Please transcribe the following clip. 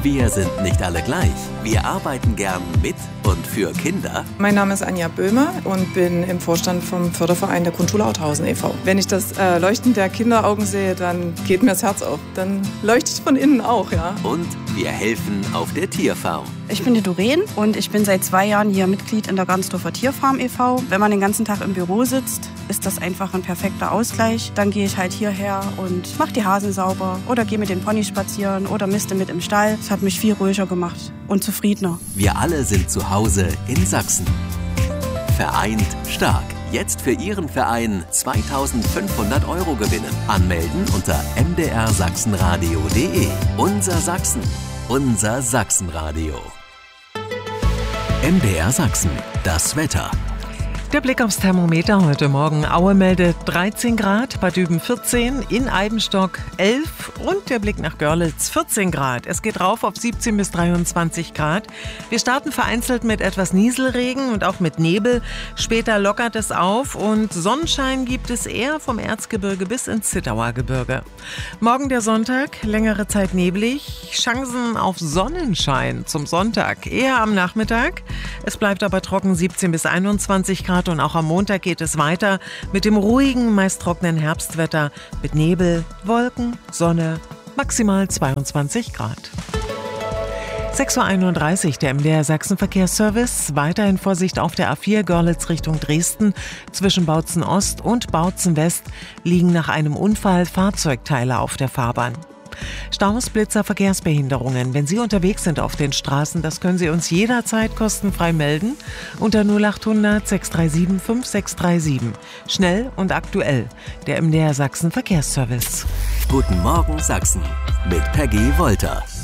Wir sind nicht alle gleich. Wir arbeiten gern mit und für Kinder. Mein Name ist Anja Böhmer und bin im Vorstand vom Förderverein der Grundschule Authausen e.V. Wenn ich das Leuchten der Kinderaugen sehe, dann geht mir das Herz auf. Dann leuchtet es von innen auch, ja. Und wir helfen auf der Tierfarm. Ich bin die Doreen und ich bin seit 2 Jahren hier Mitglied in der Garnsdorfer Tierfarm e.V. Wenn man den ganzen Tag im Büro sitzt, ist das einfach ein perfekter Ausgleich. Dann gehe ich halt hierher und mache die Hasen sauber oder gehe mit den Ponys spazieren oder miste mit im Stall. Das hat mich viel ruhiger gemacht und zufriedener. Wir alle sind zu Hause in Sachsen. Vereint stark. Jetzt für Ihren Verein 2.500 € gewinnen. Anmelden unter mdrsachsenradio.de. Unser Sachsen. Unser Sachsenradio. MDR Sachsen. Das Wetter. Der Blick aufs Thermometer heute Morgen. Aue meldet 13 Grad, Bad Düben 14, in Eibenstock 11 und der Blick nach Görlitz 14 Grad. Es geht rauf auf 17 bis 23 Grad. Wir starten vereinzelt mit etwas Nieselregen und auch mit Nebel. Später lockert es auf und Sonnenschein gibt es eher vom Erzgebirge bis ins Zittauer Gebirge. Morgen der Sonntag, längere Zeit neblig. Chancen auf Sonnenschein zum Sonntag eher am Nachmittag. Es bleibt aber trocken, 17 bis 21 Grad. Und auch am Montag geht es weiter mit dem ruhigen, meist trockenen Herbstwetter mit Nebel, Wolken, Sonne, maximal 22 Grad. 6.31 Uhr, der MDR Sachsen Verkehrsservice. Weiterhin Vorsicht auf der A4 Görlitz Richtung Dresden. Zwischen Bautzen Ost und Bautzen West liegen nach einem Unfall Fahrzeugteile auf der Fahrbahn. Staus, Blitzer, Verkehrsbehinderungen. Wenn Sie unterwegs sind auf den Straßen, das können Sie uns jederzeit kostenfrei melden unter 0800 637 5637. Schnell und aktuell. Der MDR Sachsen Verkehrsservice. Guten Morgen Sachsen mit Peggy Wolter.